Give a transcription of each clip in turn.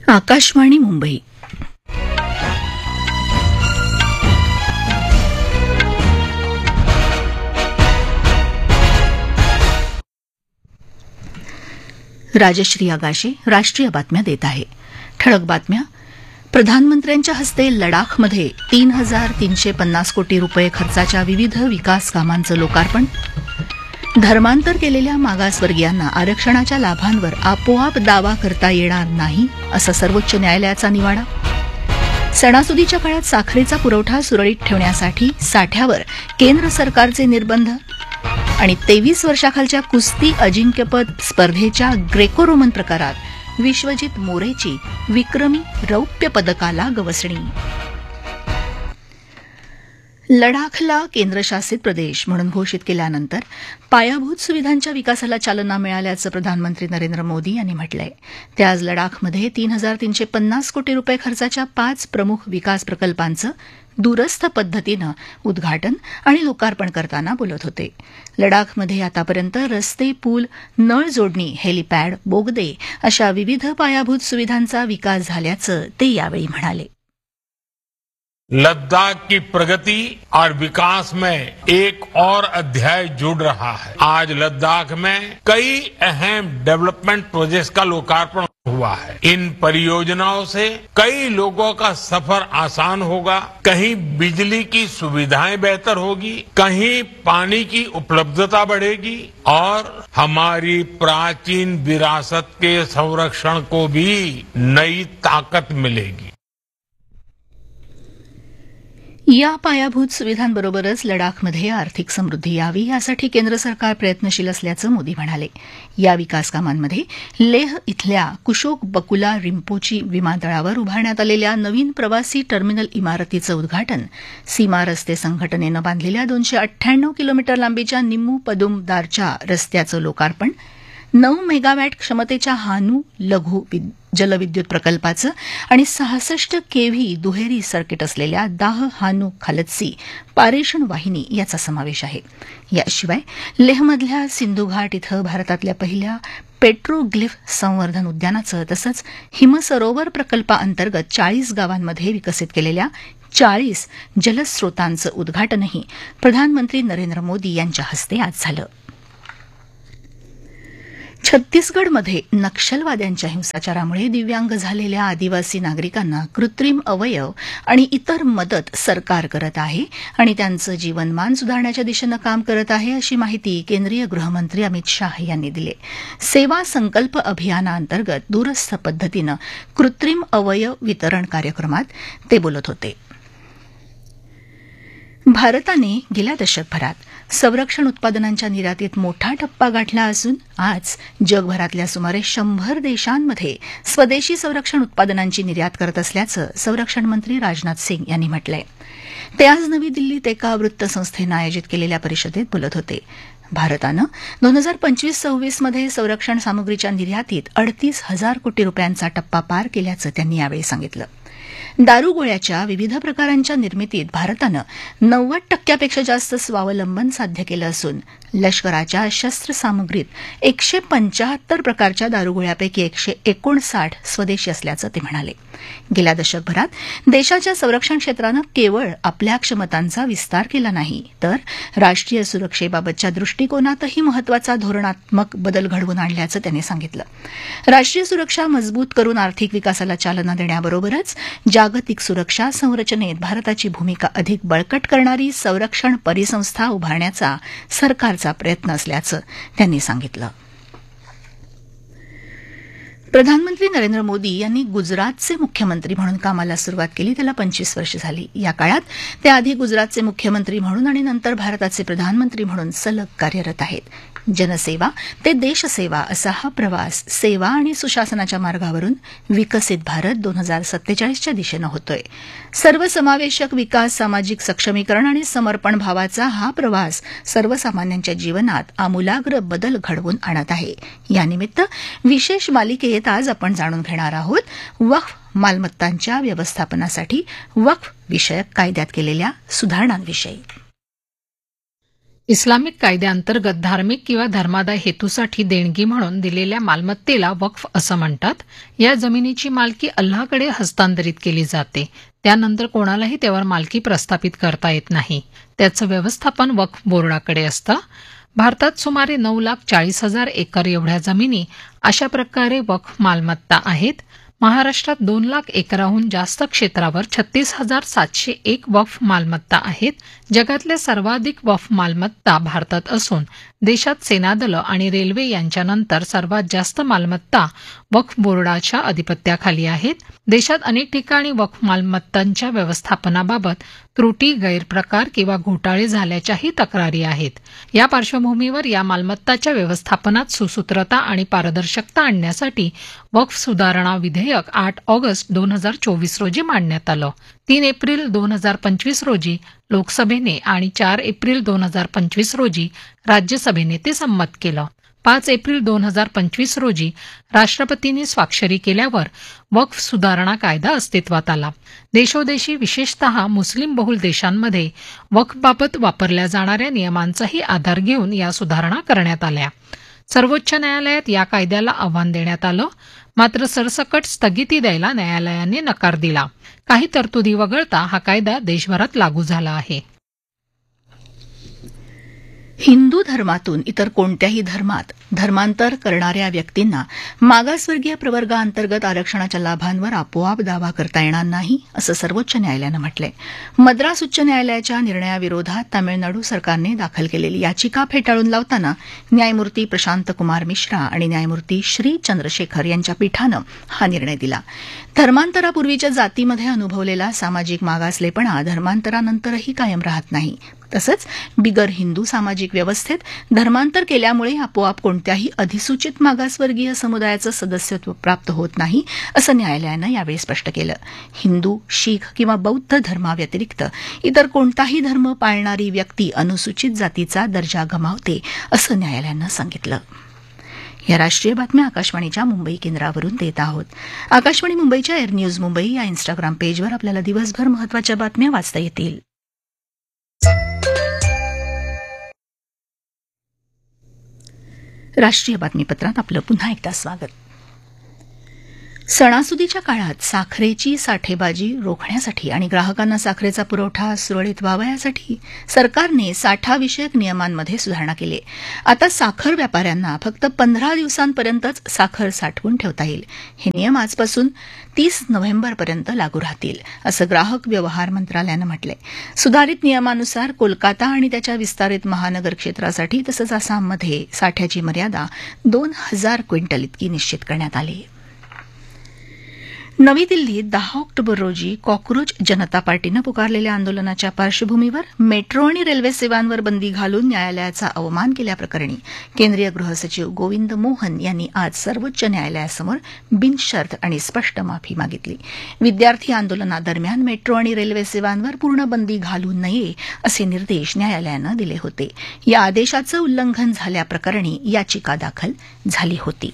आकाशवाणी मुंबई. राजश्री आगाशे राष्ट्रीय बातम्या देत आहे. ठळक बातम्या. प्रधानमंत्र्यांच्या हस्ते लडाखमध्ये 3,350 कोटी रुपये खर्चाच्या विविध विकास कामांचं लोकार्पण. धर्मांतर केलेल्या मागासवर्गीयांना आरक्षणाच्या लाभांवर आपोआप दावा करता येणार नाही असा सर्वोच्च न्यायालयाचा निवाडा. सणासुदीच्या काळात साखरेचा पुरवठा सुरळीत ठेवण्यासाठी साठ्यावर केंद्र सरकारचे निर्बंध. आणि 23 वर्षाखालच्या कुस्ती अजिंक्यपद स्पर्धेच्या ग्रेको रोमन प्रकारात विश्वजित मोरेची विक्रमी रौप्य पदकाला गवसणी. लडाखला केंद्रशासित प्रदेश म्हणून घोषित केल्यानंतर पायाभूत सुविधांच्या विकासाला चालना मिळाल्याचं प्रधानमंत्री नरेंद्र मोदी यांनी म्हटलंय. ते आज लडाखमध्ये 3,350 कोटी रुपये खर्चाच्या 5 प्रमुख विकास प्रकल्पांचं दूरस्थ पद्धतीनं उद्घाटन आणि लोकार्पण करताना बोलत होते. लडाखमध्ये आतापर्यंत रस्ते, पूल, नळ जोडणी, हेलिपॅड, बोगदे अशा विविध पायाभूत सुविधांचा विकास झाल्याचं ते यावेळी म्हणाले. लद्दाख की प्रगति और विकास में एक और अध्याय जुड़ रहा है. आज लद्दाख में कई अहम डेवलपमेंट प्रोजेक्ट्स का लोकार्पण हुआ है. इन परियोजनाओं से कई लोगों का सफर आसान होगा. कहीं बिजली की सुविधाएं बेहतर होगी, कहीं पानी की उपलब्धता बढ़ेगी और हमारी प्राचीन विरासत के संरक्षण को भी नई ताकत मिलेगी. या पायाभूत सुविधांबरोबरच लडाखमध्ये आर्थिक समृद्धी यावी यासाठी केंद्र सरकार प्रयत्नशील असल्याचं मोदी म्हणाले. या विकास कामांमध्ये लेह इथल्या कुशोक बकुला रिम्पोची विमानतळावर उभारण्यात आलेल्या नवीन प्रवासी टर्मिनल इमारतीचं उद्घाटन, सीमा रस्ते संघटनेनं बांधलेल्या 298 किलोमीटर लांबीच्या निम्मू पदुम दारच्या रस्त्याचं लोकार्पण, 9 मेगावॅट क्षमतेच्या हानू लघु जलविद्युत प्रकल्पाचं आणि 66 केव्ही दुहेरी सर्किट असलेल्या दाह हानू खालत्सी पारेषण वाहिनी याचा समावेश आहे. याशिवाय लेहमधल्या सिंधू घाट इथं भारतातल्या पहिल्या पेट्रोग्लिफ संवर्धन उद्यानाचं तसंच हिमसरोवर प्रकल्पाअंतर्गत 40 गावांमध्ये विकसित केलेल्या 40 जलस्रोतांचं उद्घाटनही प्रधानमंत्री नरेंद्र मोदी यांच्या हस्ते आज झालं. छत्तीसगडमध्ये नक्षलवाद्यांच्या हिंसाचारामुळे दिव्यांग झालेल्या आदिवासी नागरिकांना कृत्रिम अवयव आणि इतर मदत सरकार करत आहे आणि त्यांचं जीवनमान सुधारण्याच्या दिशेनं काम करत आहे अशी माहिती केंद्रीय गृहमंत्री अमित शाह यांनी दिली. सेवा संकल्प अभियानाअंतर्गत दूरस्थ पद्धतीनं कृत्रिम अवयव वितरण कार्यक्रमात ते बोलत होते. भारताने गेल्या दशकभरात संरक्षण उत्पादनांच्या निर्यातीत मोठा टप्पा गाठला असून आज जगभरातल्या सुमारे 100 देशांमध्ये स्वदेशी संरक्षण उत्पादनांची निर्यात करत असल्याचं संरक्षण मंत्री राजनाथ सिंग यांनी म्हटलंय. ते आज नवी दिल्लीत एका वृत्तसंस्थेनं आयोजित केलेल्या परिषदेत बोलत होते. भारतानं 2025-26 मध्ये संरक्षण सामुग्रीच्या निर्यातीत 38,000 कोटी रुपयांचा टप्पा पार केल्याचं त्यांनी यावेळी सांगितलं. दारुगोळ्याच्या विविध प्रकारांच्या निर्मितीत भारतानं 90% जास्त स्वावलंबन साध्य केलं असून लष्कराच्या शस्त्रसामुग्रीत 175 प्रकारच्या दारुगोळ्यापैकी 159 स्वदेशी असल्याचं ते म्हणाले. गेल्या दशकभरात देशाच्या संरक्षण क्षेत्रानं केवळ आपल्या क्षमतांचा विस्तार केला नाही तर राष्ट्रीय सुरक्षेबाबतच्या दृष्टिकोनातही महत्वाचा धोरणात्मक बदल घडवून आणल्याचं त्यांनी सांगितलं. राष्ट्रीय सुरक्षा मजबूत करून आर्थिक विकासाला चालना देण्याबरोबरच जागतिक सुरक्षा संरचनेत भारताची भूमिका अधिक बळकट करणारी संरक्षण परिसंस्था उभारण्याचा सरकारचा प्रयत्न असल्याचं त्यांनी सांगितलं. प्रधानमंत्री नरेंद्र मोदी यांनी गुजरातचे मुख्यमंत्री म्हणून कामाला सुरुवात केली. त्याला 25 वर्ष झाली. या काळात ते आधी गुजरातचे मुख्यमंत्री म्हणून आणि नंतर भारताचे प्रधानमंत्री म्हणून सलग कार्यरत आहेत. जनसेवा ते देशसेवा असा हा प्रवास सेवा आणि सुशासनाच्या मार्गावरून विकसित भारत 2047च्या दिशेनं होतोय. सर्वसमावेशक विकास, सामाजिक सक्षमीकरण आणि समर्पण भावाचा हा प्रवास सर्वसामान्यांच्या जीवनात आमूलाग्र बदल घडवून आणत आहे. यानिमित्त विशेष मालिकेत आज आपण जाणून घेणार आहोत वक्फ मालमत्तांच्या व्यवस्थापनासाठी वक्फ विषयक कायद्यात केलेल्या सुधारणांविषयी. इस्लामिक कायद्याअंतर्गत धार्मिक किंवा धर्मादाय हेतूसाठी देणगी म्हणून दिलेल्या मालमत्तेला वक्फ असं म्हणतात. या जमिनीची मालकी अल्लाहकडे हस्तांतरित केली जाते. त्यानंतर कोणालाही त्यावर मालकी प्रस्थापित करता येत नाही. त्याचं व्यवस्थापन वक्फ बोर्डाकडे असतं. भारतात सुमारे 9,40,000 एकर एवढ्या जमिनी अशा प्रकारे वक्फ मालमत्ता आहेत. महाराष्ट्रात 2 लाख एकराहून जास्त क्षेत्रावर 36,701 वक्फ मालमत्ता आहेत. जगातल्या सर्वाधिक वक्फ मालमत्ता भारतात असून देशात सेनादलं आणि रेल्वे यांच्यानंतर सर्वात जास्त मालमत्ता वक्फ बोर्डाच्या अधिपत्याखाली आहेत. देशात अनेक ठिकाणी वक्फ मालमत्तांच्या व्यवस्थापनाबाबत त्रुटी, गैरप्रकार किंवा घोटाळे झाल्याच्याही तक्रारी आहेत. या पार्श्वभूमीवर या मालमत्ताच्या व्यवस्थापनात सुसूत्रता आणि पारदर्शकता आणण्यासाठी वक्फ सुधारणा विधेयक 8 ऑगस्ट 2024 रोजी मांडण्यात आलं. 3 एप्रिल 2025 रोजी लोकसभेने आणि 4 एप्रिल 2025 रोजी राज्यसभेने ते संमत केलं. 5 एप्रिल 2025 रोजी राष्ट्रपतींनी स्वाक्षरी केल्यावर वक्फ सुधारणा कायदा अस्तित्वात आला. देशोदेशी विशेषतः मुस्लिम बहुल देशांमध्ये वक्फबाबत वापरल्या जाणाऱ्या नियमांचाही आधार घेऊन या सुधारणा करण्यात आल्या. सर्वोच्च न्यायालयात या कायद्याला आव्हान देण्यात आलं. मात्र सरसकट स्थगिती द्यायला न्यायालयाने नकार दिला. काही तरतुदी वगळता हा कायदा देशभरात लागू झाला आहे. हिंदू धर्मातून इतर कोणत्याही धर्मात धर्मांतर करणाऱ्या व्यक्तींना मागासवर्गीय प्रवर्गाअंतर्गत आरक्षणाच्या लाभांवर आपोआप दावा करता येणार नाही, असं सर्वोच्च न्यायालयानं म्हटलंय. मद्रास उच्च न्यायालयाच्या निर्णयाविरोधात तामिळनाडू सरकारने दाखल केलेली याचिका फेटाळून लावताना न्यायमूर्ती प्रशांत कुमार मिश्रा आणि न्यायमूर्ती श्री चंद्रशेखर यांच्या पीठानं हा निर्णय दिला. धर्मांतरापूर्वीच्या जातीमध्ये अनुभवलेला सामाजिक मागासलेपणा धर्मांतरानंतरही कायम राहत नाही. तसंच बिगर हिंदू सामाजिक व्यवस्थेत धर्मांतर केल्यामुळे आपोआप कोणत्याही अधिसूचित मागासवर्गीय समुदायाचं सदस्यत्व प्राप्त होत नाही, असं न्यायालयानं यावेळी स्पष्ट केलं. हिंदू, शीख किंवा बौद्ध धर्माव्यतिरिक्त इतर कोणताही धर्म पाळणारी व्यक्ती अनुसूचित जातीचा दर्जा गमावते, असं न्यायालयानं सांगितलं. या राष्ट्रीय बातम्या आकाशवाणीच्या मुंबई केंद्रावरून देत आहोत. आकाशवाणी मुंबईच्या एअर न्यूज मुंबई या इन्स्टाग्राम पेजवर आपल्याला दिवसभर महत्त्वाच्या बातम्या वाचता येतील. राष्ट्रीय बातमीपत्रात आपलं पुन्हा एकदा स्वागत. सणासुदीच्या काळात साखरेची साठेबाजी रोखण्यासाठी आणि ग्राहकांना साखरेचा पुरवठा सुरळीत व्हावा यासाठी सरकारने साठाविषयक नियमांमध्ये सुधारणा केली. आता साखर व्यापाऱ्यांना फक्त 15 दिवसांपर्यंतच साखर साठवून ठेवता येईल. हे नियम आजपासून 30 नोव्हेंबरपर्यंत लागू राहतील, असं ग्राहक व्यवहार मंत्रालयानं म्हटलंय. सुधारित नियमानुसार कोलकाता आणि त्याच्या विस्तारित महानगर क्षेत्रासाठी तसंच आसाममध्ये साठ्याची मर्यादा 2,000 क्विंटल इतकी निश्चित करण्यात आली. नवी दिल्लीत 10 ऑक्टोबर रोजी कॉकरोच जनता पार्टीनं पुकारलेल्या आंदोलनाच्या पार्श्वभूमीवर मेट्रो आणि रेल्वे सेवांवर बंदी घालून न्यायालयाचा अवमान केल्याप्रकरणी केंद्रीय गृहसचिव गोविंद मोहन यांनी आज सर्वोच्च न्यायालयासमोर बिनशर्त आणि स्पष्ट माफी मागितली. विद्यार्थी आंदोलनादरम्यान मेट्रो आणि रेल्वे सेवांवर पूर्ण बंदी घालू नये असे निर्देश न्यायालयानं दिले होते. या आदेशाचं उल्लंघन झाल्याप्रकरणी याचिका दाखल झाली होती.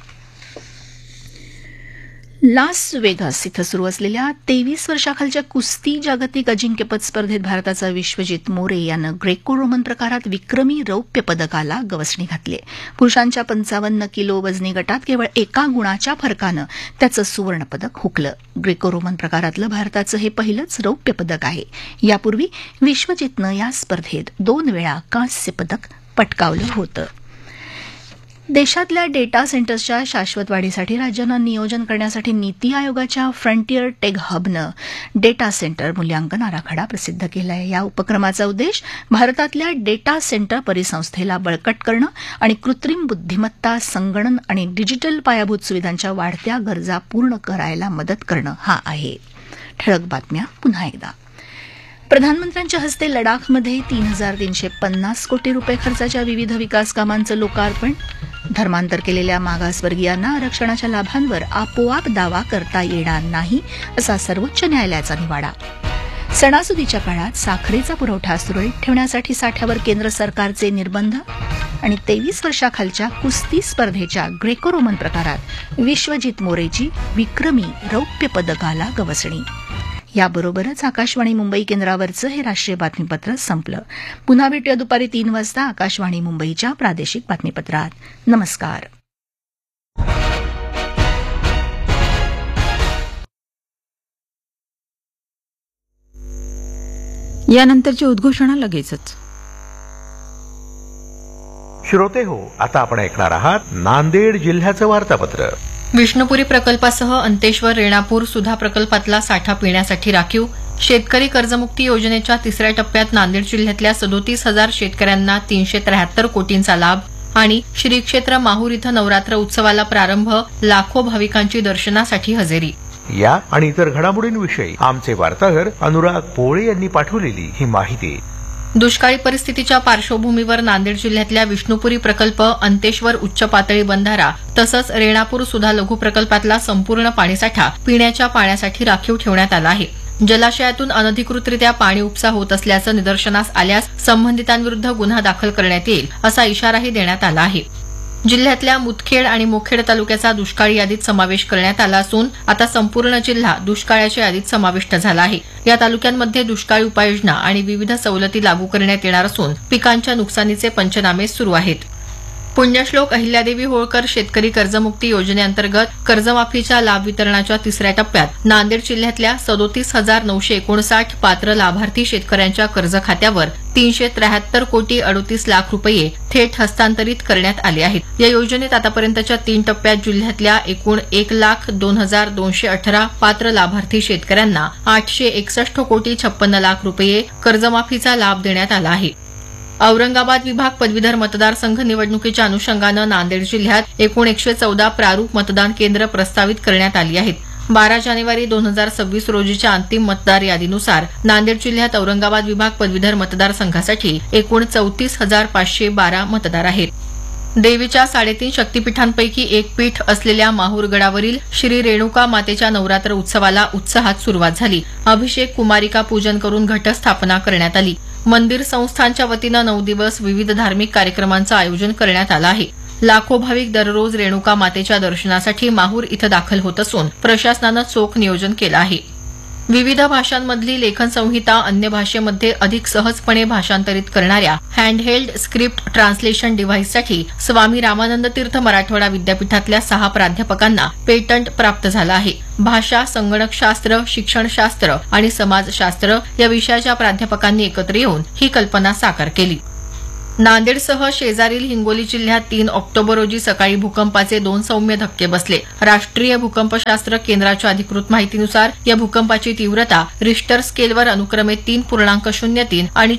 लास वेगास इथं सुरू असलेल्या 23 वर्षाखालच्या कुस्ती जागतिक अजिंक्यपद स्पर्धेत भारताचा विश्वजित मोरे यानं ग्रेको रोमन प्रकारात विक्रमी रौप्य पदकाला गवसणी घातली. पुरुषांच्या 55 किलो वजनी गटात केवळ एका गुणाच्या फरकानं त्याचं सुवर्णपदक हुकलं. ग्रेको रोमन प्रकारातलं भारताचं हे पहिलंच रौप्य पदक आहे. यापूर्वी विश्वजितनं या स्पर्धेत 2 वेळा कांस्य पदक पटकावलं होतं. देशातल्या डेटा सेंटर्सच्या शाश्वत वाढीसाठी राज्यांना नियोजन करण्यासाठी नीती आयोगाच्या फ्रंटियर टेक हबनं डेटा सेंटर मूल्यांकन आराखडा प्रसिद्ध केला आहे. या उपक्रमाचा उद्देश भारतातल्या डेटा सेंटर परिसंस्थेला बळकट करणं आणि कृत्रिम बुद्धिमत्ता, संगणन आणि डिजिटल पायाभूत सुविधांच्या वाढत्या गरजा पूर्ण करायला मदत करणं हा आहे. ठळक बातम्या पुन्हा एकदा. प्रधानमंत्र्यांच्या हस्ते लडाखमध्ये 3,350 कोटी रुपये खर्चाच्या विविध विकास कामांचं लोकार्पण. धर्मांतर केलेल्या मागासवर्गीयांना आरक्षणाच्या लाभांवर आपोआप दावा करता येणार नाही, असा सर्वोच्च न्यायालयाचा निवाडा. सणासुदीच्या काळात साखरेचा पुरवठा सुरळीत ठेवण्यासाठी साठ्यावर केंद्र सरकारचे निर्बंध. आणि 23 वर्षाखालच्या कुस्ती स्पर्धेच्या ग्रेको रोमन प्रकारात विश्वजित मोरेची विक्रमी रौप्य पदकाला गवसणी. याबरोबरच आकाशवाणी मुंबई केंद्रावरचं हे राष्ट्रीय बातमीपत्र संपलं. पुन्हा भेटूया दुपारी 3 वाजता आकाशवाणी मुंबईच्या प्रादेशिक बातमीपत्रात. नमस्कार. यानंतरची उद्घोषणा लगेचच. श्रोते हो, आता आपण ऐकणार आहात नांदेड जिल्ह्याचं वार्तापत्र. विष्णुपुरी प्रकल्पासह अंतेश्वर, रेणापूर, सुधा प्रकल्पातला साठा पिण्यासाठी राखीव. शेतकरी कर्जमुक्ती योजनेच्या तिसऱ्या टप्प्यात नांदेड जिल्ह्यातल्या 37,000 शेतकऱ्यांना 373 कोटींचा लाभ. आणि श्री क्षेत्र माहूर इथं नवरात्र उत्सवाला प्रारंभ, लाखो भाविकांची दर्शनासाठी हजेरी. या आणि इतर घडामोडींविषयी आमचे वार्ताहर अनुराग पोळे यांनी पाठवलेली ही माहिती. दुष्काळी परिस्थितीच्या पार्श्वभूमीवर नांदेड जिल्ह्यातल्या विष्णुपुरी प्रकल्प, अंतेश्वर उच्च पातळी बंधारा तसंच रेणापूर सुधा लघु प्रकल्पातला संपूर्ण पाणीसाठा पिण्याच्या पाण्यासाठी राखीव ठेवण्यात आला आहे. जलाशयातून अनधिकृतरित्या पाणी उपसा होत असल्याचं निदर्शनास आल्यास संबंधितांविरुद्ध गुन्हा दाखल करण्यात येईल असा इशाराही देण्यात आला आहे. जिल्ह्यातल्या मुदखेड आणि मोखेड तालुक्याचा दुष्काळी यादीत समावेश करण्यात आला असून आता संपूर्ण जिल्हा दुष्काळाच्या यादीत समाविष्ट झाला आहे. या तालुक्यांमध्ये दुष्काळी उपाययोजना आणि विविध सवलती लागू करण्यात येणार असून पिकांच्या नुकसानीचे पंचनामे सुरू आहेत. पुण्यश्लोक अहिल्यादेवी होळकर शेतकरी कर्जमुक्ती योजनेअंतर्गत कर्जमाफीच्या लाभ वितरणाच्या तिसऱ्या टप्प्यात नांदेड जिल्ह्यातल्या 37,959 पात्र लाभार्थी शेतकऱ्यांच्या कर्ज खात्यावर 373 कोटी 38 लाख रुपये थेट हस्तांतरित करण्यात आले आहेत. या योजनेत आतापर्यंतच्या 3 टप्प्यात जिल्ह्यातल्या एकूण 1,02,218 पात्र लाभार्थी शेतकऱ्यांना 861 कोटी 56 लाख रुपये कर्जमाफीचा लाभ देण्यात आला आहे. औरंगाबाद विभाग पदवीधर मतदारसंघ निवडणुकीच्या अनुषंगानं नांदेड जिल्ह्यात एकूण 114 प्रारूप मतदान केंद्र प्रस्तावित करण्यात आली आहेत. 12 जानेवारी 2026 रोजीच्या अंतिम मतदार यादीनुसार नांदेड जिल्ह्यात औरंगाबाद विभाग पदवीधर मतदारसंघासाठी एकूण 34,512 मतदार आहेत. देवीच्या 3.5 शक्तीपीठांपैकी एक पीठ असलेल्या माहूर गडावरील श्री रेणुका मातेच्या नवरात्र उत्सवाला उत्साहात सुरुवात झाली. अभिषेक, कुमारिका पूजन करून घटस्थापना करण्यात आली. मंदिर संस्थानच्या वतीनं 9 दिवस विविध धार्मिक कार्यक्रमांचं आयोजन करण्यात आलं आहे. लाखो भाविक दररोज रेणुका मातेच्या दर्शनासाठी माहूर इथं दाखल होत असून प्रशासनानं चोख नियोजन केलं आहे. विविध भाषांमधली लेखन संहिता अन्य भाषेमध्ये अधिक सहजपणे भाषांतरित करणाऱ्या handheld script translation डिव्हाइससाठी Swami Ramanand तीर्थ मराठवाडा विद्यापीठातल्या 6 प्राध्यापकांना पेटंट प्राप्त झालं आहे. भाषा, संगणकशास्त्र, शिक्षणशास्त्र आणि समाजशास्त्र या विषयाच्या प्राध्यापकांनी एकत्र येऊन ही कल्पना साकार केली. नांदेडसह शेजारील हिंगोली जिल्ह्यात 3 ऑक्टोबर रोजी सकाळी भूकंपाचे 2 सौम्य धक्के बसले. राष्ट्रीय भूकंपशास्त्र केंद्राच्या अधिकृत माहितीनुसार या भूकंपाची तीव्रता रिश्टर स्केलवर अनुक्रमे 3.03 आणि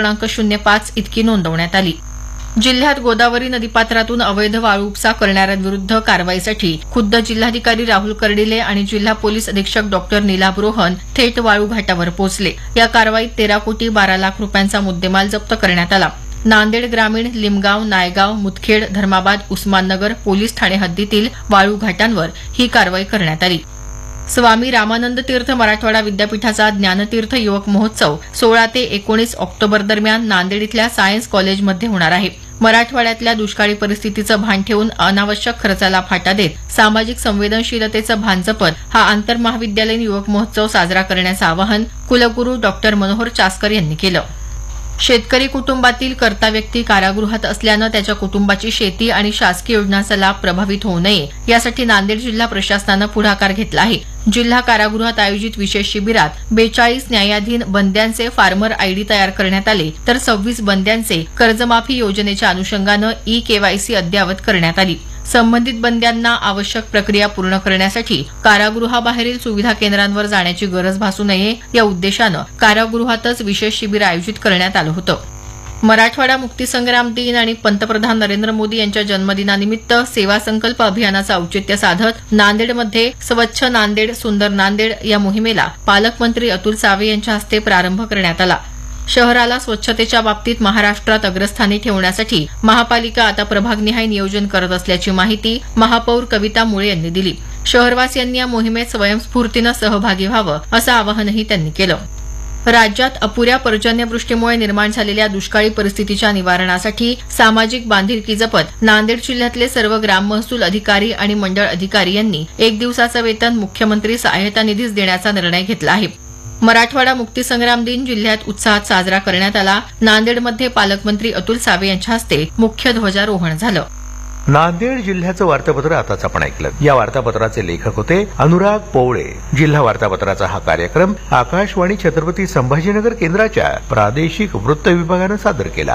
4.05 इतकी नोंदवण्यात आली. जिल्ह्यात गोदावरी नदीपात्रातून अवैध वाळू उपसा करणाऱ्यांविरुद्ध कारवाईसाठी खुद्द जिल्हाधिकारी राहुल कर्डिले आणि जिल्हा पोलीस अधीक्षक डॉक्टर नीलाभ रोहन थेट वाळू घाटावर पोहोचले. या कारवाईत 13 कोटी 12 लाख रुपयांचा मुद्देमाल जप्त करण्यात आला. नांदेड ग्रामीण, लिमगाव, नायगाव, मुदखेड, धर्माबाद, उस्माननगर पोलीस ठाणे हद्दीतील वाळू घाटांवर ही कारवाई करण्यात आली. स्वामी रामानंद तीर्थ मराठवाडा विद्यापीठाचा ज्ञानतीर्थ युवक महोत्सव 16 ते 19 ऑक्टोबर दरम्यान नांदेड इथल्या सायन्स कॉलेजमध्ये होणार आहे. मराठवाड्यातल्या दुष्काळी परिस्थितीचं भान ठेवून अनावश्यक खर्चाला फाटा देत सामाजिक संवेदनशीलतेचं भान जपत हा आंतरमहाविद्यालयीन युवक महोत्सव साजरा करण्याचं आवाहन कुलगुरू डॉक्टर मनोहर चास्कर यांनी केलं. शेतकरी कुटुंबातील कर्ता व्यक्ती कारागृहात असल्यानं त्याच्या कुटुंबाची शेती आणि शासकीय योजनांचा लाभ प्रभावित होऊ नये यासाठी नांदेड जिल्हा प्रशासनानं पुढाकार घेतला आहे. जिल्हा कारागृहात आयोजित विशेष शिबिरात 42 न्यायाधीन बंद्यांचे फार्मर आयडी तयार करण्यात आले, तर 26 बंद्यांचे कर्जमाफी योजनेच्या अनुषंगानं ई-केवायसी अद्ययावत करण्यात आली. संबंधित बंद्यांना आवश्यक प्रक्रिया पूर्ण करण्यासाठी कारागृहाबाहेरील सुविधा केंद्रांवर जाण्याची गरज भासू नये या उद्देशानं कारागृहातच विशेष शिबिर आयोजित करण्यात आलं होतं. मराठवाडा मुक्तीसंग्राम दिन आणि पंतप्रधान नरेंद्र मोदी यांच्या जन्मदिनानिमित्त सेवा संकल्प अभियानाचं औचित्य साधत नांदेडमध्ये स्वच्छ नांदेड सुंदर नांदेड या मोहिमेला पालकमंत्री अतुल सावे यांच्या हस्ते प्रारंभ करण्यात आला. शहराला स्वच्छतेच्या बाबतीत महाराष्ट्रात अग्रस्थानी ठेवण्यासाठी महापालिका आता प्रभागनिहाय नियोजन करत असल्याची माहिती महापौर कविता मुळे यांनी दिली. शहरवासियांनी या मोहिमेत स्वयंस्फूर्तीनं सहभागी व्हावं असं आवाहनही त्यांनी केलं. राज्यात अपुऱ्या पर्जन्यवृष्टीमुळे निर्माण झालेल्या दुष्काळी परिस्थितीच्या निवारणासाठी सामाजिक बांधिलकी जपत नांदेड जिल्ह्यातले सर्व ग्राम महसूल अधिकारी आणि मंडळ अधिकारी यांनी 1 दिवसाचं वेतन मुख्यमंत्री सहाय्यता निधीस देण्याचा निर्णय घेतला आहे. मराठवाडा मुक्तीसंग्राम दिन जिल्ह्यात उत्साहात साजरा करण्यात आला. नांदेडमध्ये पालकमंत्री अतुल सावे यांच्या हस्ते मुख्य ध्वजारोहण झालं. नांदेड जिल्ह्याचं वार्तापत्र आताच आपण ऐकलं. या वार्तापत्राचे लेखक होते अनुराग पोवळे. जिल्हा वार्तापत्राचा हा कार्यक्रम आकाशवाणी छत्रपती संभाजीनगर केंद्राच्या प्रादेशिक वृत्त विभागानं सादर केला.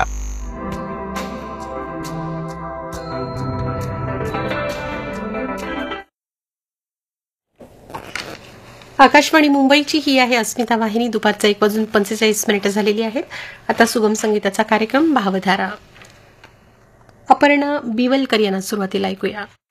आकाशवाणी मुंबईची ही आहे अस्मिता वाहिनी. दुपारचा 1:45 झालेली आहेत. आता सुगम संगीताचा कार्यक्रम भावधारा. अपर्णा बिवलकर यांना सुरुवातीला ऐकूया.